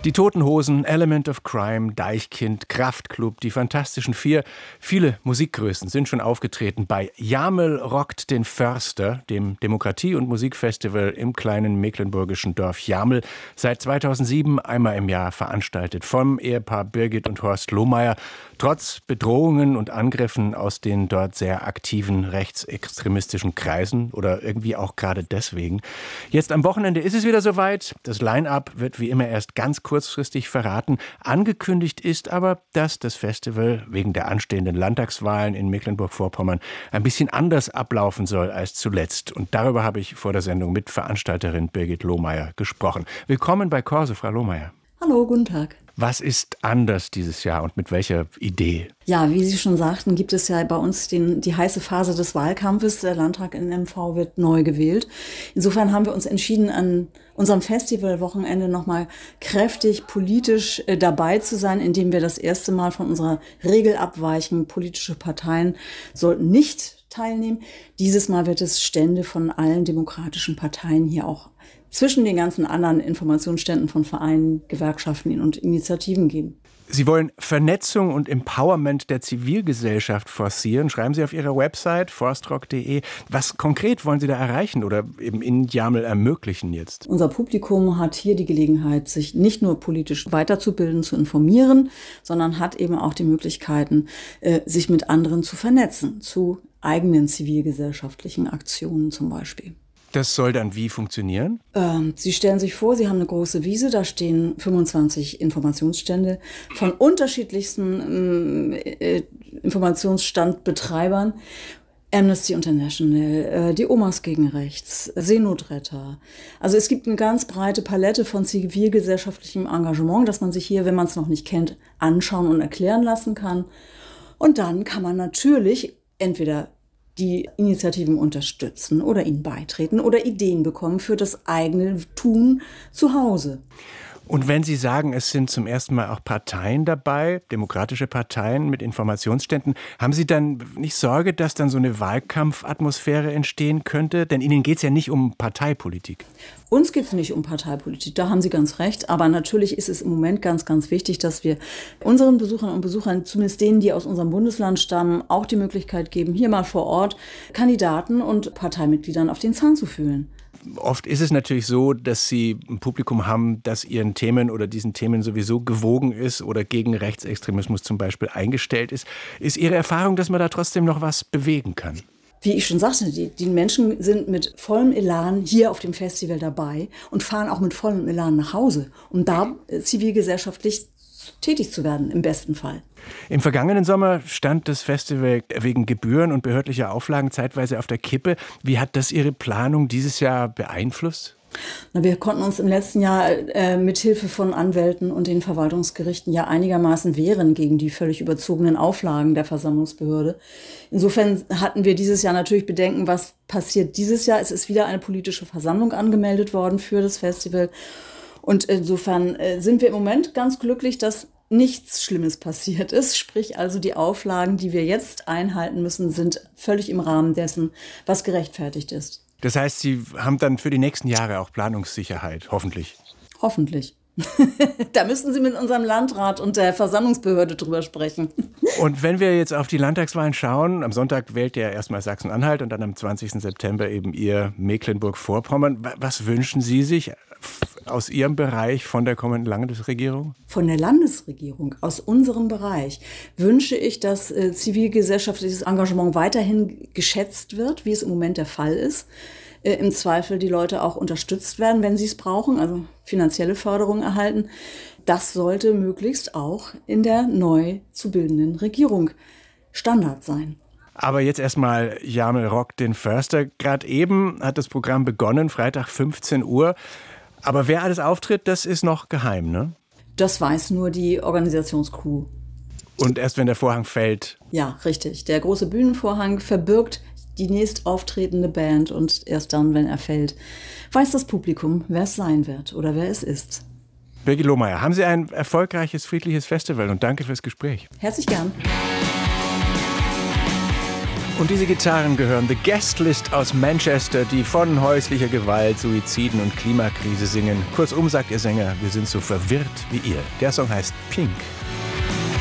Die Toten Hosen, Element of Crime, Deichkind, Kraftklub, die Fantastischen Vier, viele Musikgrößen sind schon aufgetreten bei Jamel rockt den Förster, dem Demokratie- und Musikfestival im kleinen mecklenburgischen Dorf Jamel, seit 2007 einmal im Jahr veranstaltet vom Ehepaar Birgit und Horst Lohmeier, trotz Bedrohungen und Angriffen aus den dort sehr aktiven rechtsextremistischen Kreisen oder irgendwie auch gerade deswegen. Jetzt am Wochenende ist es wieder soweit. Das Line-Up wird wie immer erst ganz kurzfristig verraten. Angekündigt ist aber, dass das Festival wegen der anstehenden Landtagswahlen in Mecklenburg-Vorpommern ein bisschen anders ablaufen soll als zuletzt. Und darüber habe ich vor der Sendung mit Veranstalterin Birgit Lohmeier gesprochen. Willkommen bei Corso, Frau Lohmeier. Hallo, guten Tag. Was ist anders dieses Jahr und mit welcher Idee? Ja, wie Sie schon sagten, gibt es ja bei uns die heiße Phase des Wahlkampfes. Der Landtag in MV wird neu gewählt. Insofern haben wir uns entschieden, an unserem Festivalwochenende nochmal kräftig politisch dabei zu sein, indem wir das erste Mal von unserer Regel abweichen. Politische Parteien sollten nicht teilnehmen. Dieses Mal wird es Stände von allen demokratischen Parteien hier auch zwischen den ganzen anderen Informationsständen von Vereinen, Gewerkschaften und Initiativen geben. Sie wollen Vernetzung und Empowerment der Zivilgesellschaft forcieren, schreiben Sie auf Ihrer Website forstrock.de. Was konkret wollen Sie da erreichen oder eben in Jamel ermöglichen jetzt? Unser Publikum hat hier die Gelegenheit, sich nicht nur politisch weiterzubilden, zu informieren, sondern hat eben auch die Möglichkeiten, sich mit anderen zu vernetzen, zu eigenen zivilgesellschaftlichen Aktionen zum Beispiel. Das soll dann wie funktionieren? Sie stellen sich vor, Sie haben eine große Wiese, da stehen 25 Informationsstände von unterschiedlichsten Informationsstandbetreibern. Amnesty International, die Omas gegen Rechts, Seenotretter. Also es gibt eine ganz breite Palette von zivilgesellschaftlichem Engagement, das man sich hier, wenn man es noch nicht kennt, anschauen und erklären lassen kann. Und dann kann man natürlich entweder die Initiativen unterstützen oder ihnen beitreten oder Ideen bekommen für das eigene Tun zu Hause. Und wenn Sie sagen, es sind zum ersten Mal auch Parteien dabei, demokratische Parteien mit Informationsständen, haben Sie dann nicht Sorge, dass dann so eine Wahlkampfatmosphäre entstehen könnte? Denn Ihnen geht es ja nicht um Parteipolitik. Uns geht es nicht um Parteipolitik, da haben Sie ganz recht. Aber natürlich ist es im Moment ganz, ganz wichtig, dass wir unseren Besuchern und Besuchern, zumindest denen, die aus unserem Bundesland stammen, auch die Möglichkeit geben, hier mal vor Ort Kandidaten und Parteimitgliedern auf den Zahn zu fühlen. Oft ist es natürlich so, dass Sie ein Publikum haben, das Ihren Themen oder diesen Themen sowieso gewogen ist oder gegen Rechtsextremismus zum Beispiel eingestellt ist. Ist Ihre Erfahrung, dass man da trotzdem noch was bewegen kann? Wie ich schon sagte, die Menschen sind mit vollem Elan hier auf dem Festival dabei und fahren auch mit vollem Elan nach Hause, um da zivilgesellschaftlich tätig zu werden, im besten Fall. Im vergangenen Sommer stand das Festival wegen Gebühren und behördlicher Auflagen zeitweise auf der Kippe. Wie hat das Ihre Planung dieses Jahr beeinflusst? Wir konnten uns im letzten Jahr mit Hilfe von Anwälten und den Verwaltungsgerichten ja einigermaßen wehren gegen die völlig überzogenen Auflagen der Versammlungsbehörde. Insofern hatten wir dieses Jahr natürlich Bedenken, was passiert dieses Jahr. Es ist wieder eine politische Versammlung angemeldet worden für das Festival. Und insofern sind wir im Moment ganz glücklich, dass nichts Schlimmes passiert ist. Sprich also, die Auflagen, die wir jetzt einhalten müssen, sind völlig im Rahmen dessen, was gerechtfertigt ist. Das heißt, Sie haben dann für die nächsten Jahre auch Planungssicherheit, hoffentlich. Hoffentlich. Da müssen Sie mit unserem Landrat und der Versammlungsbehörde drüber sprechen. Und wenn wir jetzt auf die Landtagswahlen schauen, am Sonntag wählt ja erstmal Sachsen-Anhalt und dann am 20. September eben Ihr Mecklenburg-Vorpommern. Was wünschen Sie sich aus Ihrem Bereich von der kommenden Landesregierung? Von der Landesregierung, aus unserem Bereich, wünsche ich, dass zivilgesellschaftliches Engagement weiterhin geschätzt wird, wie es im Moment der Fall ist. Im Zweifel die Leute auch unterstützt werden, wenn sie es brauchen, also finanzielle Förderung erhalten. Das sollte möglichst auch in der neu zu bildenden Regierung Standard sein. Aber jetzt erstmal Jamel rockt den Förster. Gerade eben hat das Programm begonnen, Freitag 15 Uhr. Aber wer alles auftritt, das ist noch geheim, ne? Das weiß nur die Organisationscrew. Und erst wenn der Vorhang fällt? Ja, richtig. Der große Bühnenvorhang verbirgt die nächst auftretende Band und erst dann, wenn er fällt, weiß das Publikum, wer es sein wird oder wer es ist. Birgit Lohmeier, haben Sie ein erfolgreiches, friedliches Festival und danke fürs Gespräch. Herzlich gern. Und diese Gitarren gehören The Guest List aus Manchester, die von häuslicher Gewalt, Suiziden und Klimakrise singen. Kurzum sagt ihr Sänger, wir sind so verwirrt wie ihr. Der Song heißt Pink.